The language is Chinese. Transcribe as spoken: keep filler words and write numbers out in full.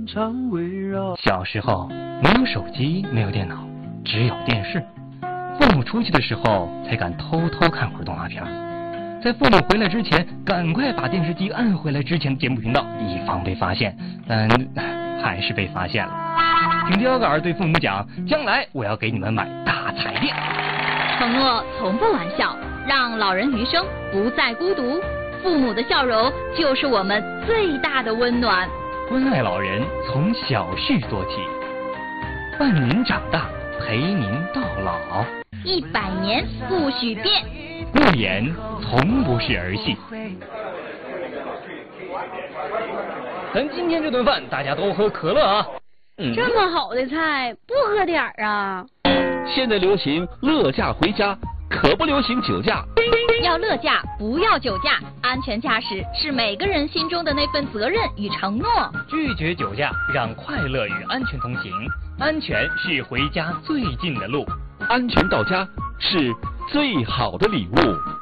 小时候没有手机，没有电脑，只有电视。父母出去的时候才敢偷偷看会儿动画片，在父母回来之前赶快把电视机按回来之前的节目频道，以防被发现，但还是被发现了。听秧歌儿对父母讲，将来我要给你们买大彩电。 承诺从不玩笑，让老人余生不再孤独。父母的笑容就是我们最大的温暖。 关爱老人从小事做起，伴您长大，陪您到老。 一百年不许变， 不言从不是儿戏。咱今天这顿饭大家都喝可乐啊。 嗯、这么好的菜不喝点儿啊？ 现在流行乐驾回家，可不流行酒驾。 要乐驾不要酒驾，安全驾驶是每个人心中的那份责任与承诺。 拒绝酒驾，让快乐与安全同行。安全是回家最近的路， 安全到家是最好的礼物。